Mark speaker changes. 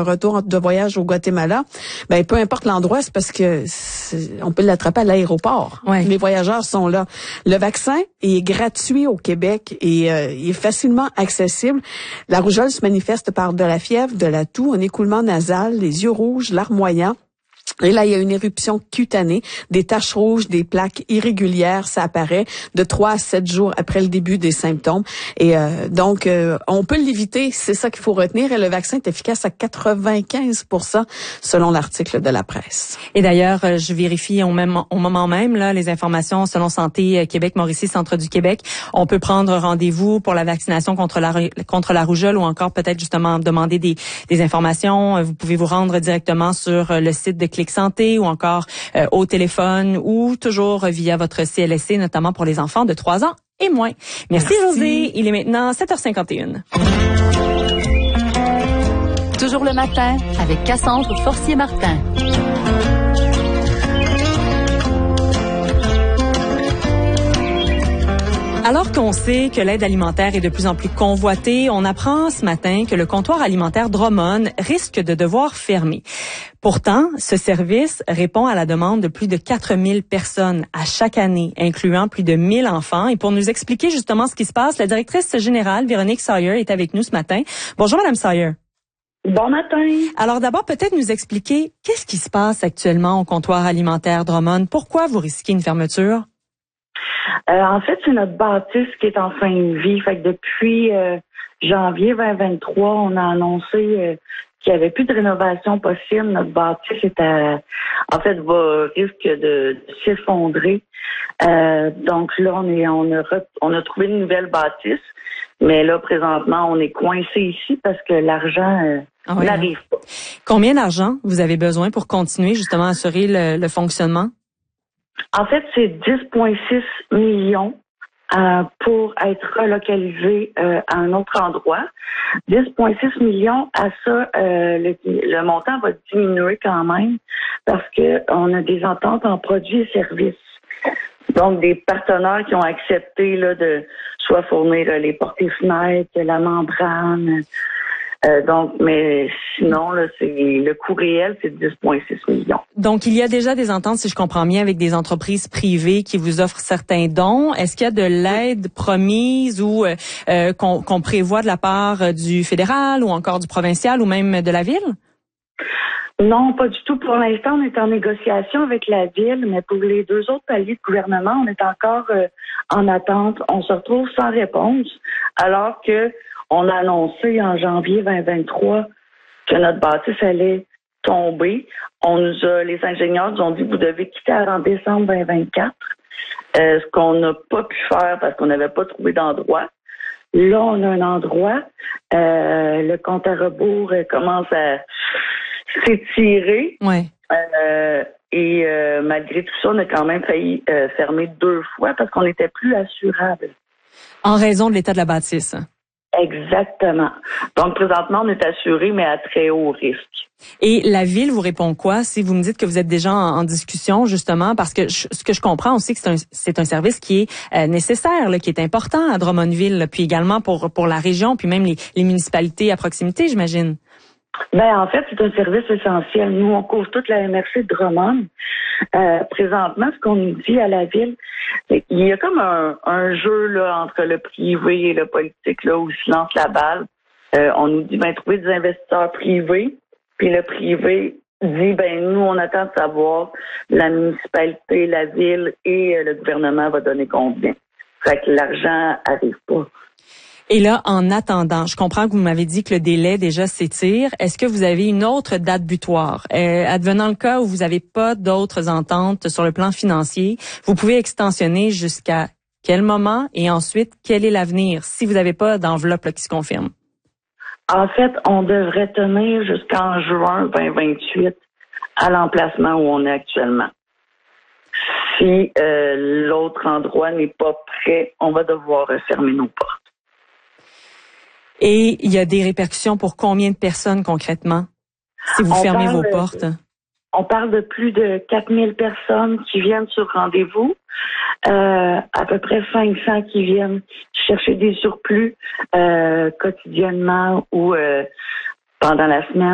Speaker 1: retour de voyage au Guatemala, ben peu importe l'endroit, c'est parce que on peut l'attraper à l'aéroport.
Speaker 2: Ouais.
Speaker 1: Les voyageurs sont là. Le vaccin est gratuit au Québec et il est facilement accessible. La rougeole se manifeste par de la fièvre, de la toux, un écoulement nasal, les yeux rouges, larmoyants. Et là, il y a une éruption cutanée, des taches rouges, des plaques irrégulières, ça apparaît de 3 à 7 jours après le début des symptômes. Et donc, on peut l'éviter, c'est ça qu'il faut retenir. Et le vaccin est efficace à 95% selon l'article de la presse.
Speaker 2: Et d'ailleurs, je vérifie au moment même là les informations selon Santé Québec, Mauricie, Centre du Québec. On peut prendre rendez-vous pour la vaccination contre la rougeole ou encore peut-être justement demander des informations. Vous pouvez vous rendre directement sur le site de Clic Santé ou encore au téléphone ou toujours via votre CLSC, notamment pour les enfants de 3 ans et moins. Merci. Josée. Il est maintenant 7h51.
Speaker 3: Toujours le matin avec Cassandre Forcier-Martin.
Speaker 2: Alors qu'on sait que l'aide alimentaire est de plus en plus convoitée, on apprend ce matin que le comptoir alimentaire Drummond risque de devoir fermer. Pourtant, ce service répond à la demande de plus de 4000 personnes à chaque année, incluant plus de 1000 enfants. Et pour nous expliquer justement ce qui se passe, la directrice générale, Véronique Sawyer, est avec nous ce matin. Bonjour, Madame Sawyer.
Speaker 4: Bon matin.
Speaker 2: Alors d'abord, peut-être nous expliquer qu'est-ce qui se passe actuellement au comptoir alimentaire Drummond. Pourquoi vous risquez une fermeture?
Speaker 4: En fait, c'est notre bâtisse qui est en fin de vie. Fait que depuis janvier 2023, on a annoncé qu'il n'y avait plus de rénovation possible. Notre bâtisse risque de s'effondrer. Donc là, on a trouvé une nouvelle bâtisse. Mais là, présentement, on est coincé ici parce que l'argent n'arrive pas.
Speaker 2: Combien d'argent vous avez besoin pour continuer justement à assurer le fonctionnement?
Speaker 4: En fait, c'est 10,6 millions pour être relocalisé à un autre endroit. 10,6 millions, à ça, le montant va diminuer quand même parce que on a des ententes en produits et services. Donc, des partenaires qui ont accepté là, de soit fournir les portes et fenêtres, la membrane. Mais sinon, là, le coût réel, c'est 10,6 millions.
Speaker 2: Donc, il y a déjà des ententes, si je comprends bien, avec des entreprises privées qui vous offrent certains dons. Est-ce qu'il y a de l'aide promise ou qu'on prévoit de la part du fédéral ou encore du provincial ou même de la ville?
Speaker 4: Non, pas du tout. Pour l'instant, on est en négociation avec la ville, mais pour les 2 autres paliers de gouvernement, on est encore en attente. On se retrouve sans réponse, alors que on a annoncé en janvier 2023 que notre bâtisse allait tomber. Les ingénieurs nous ont dit que vous devez quitter avant décembre 2024. Ce qu'on n'a pas pu faire parce qu'on n'avait pas trouvé d'endroit. Là, on a un endroit. Le compte à rebours commence à s'étirer.
Speaker 2: Ouais.
Speaker 4: Malgré tout ça, on a quand même failli fermer 2 fois parce qu'on n'était plus assurable.
Speaker 2: En raison de l'état de la bâtisse.
Speaker 4: Exactement. Donc, présentement, on est assuré, mais à très haut risque.
Speaker 2: Et la ville vous répond quoi si vous me dites que vous êtes déjà en discussion, justement, parce que ce que je comprends aussi, que c'est un service qui est nécessaire, là, qui est important à Drummondville, là, puis également pour la région, puis même les municipalités à proximité, j'imagine.
Speaker 4: En fait, c'est un service essentiel. Nous, on couvre toute la MRC de Drummond. Présentement, ce qu'on nous dit à la ville, il y a comme un jeu là entre le privé et le politique là où se lance la balle. On nous dit trouver des investisseurs privés, puis le privé dit nous on attend de savoir la municipalité, la ville et le gouvernement va donner combien. Fait que l'argent arrive pas.
Speaker 2: Et là, en attendant, je comprends que vous m'avez dit que le délai déjà s'étire. Est-ce que vous avez une autre date butoir? Advenant le cas où vous n'avez pas d'autres ententes sur le plan financier, vous pouvez extensionner jusqu'à quel moment et ensuite, quel est l'avenir si vous n'avez pas d'enveloppe là, qui se confirme?
Speaker 4: En fait, on devrait tenir jusqu'en juin 2028 à l'emplacement où on est actuellement. Si l'autre endroit n'est pas prêt, on va devoir fermer nos portes.
Speaker 2: Et il y a des répercussions pour combien de personnes concrètement si vous fermez vos portes?
Speaker 4: On parle de plus de 4000 personnes qui viennent sur rendez-vous, à peu près 500 qui viennent chercher des surplus quotidiennement ou pendant la semaine.